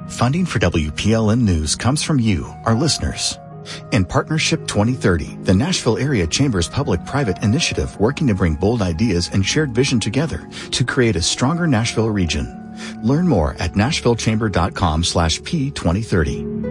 Funding for WPLN News comes from you, our listeners. In Partnership 2030, the Nashville Area Chamber's public-private initiative working to bring bold ideas and shared vision together to create a stronger Nashville region. Learn more at nashvillechamber.com/P2030.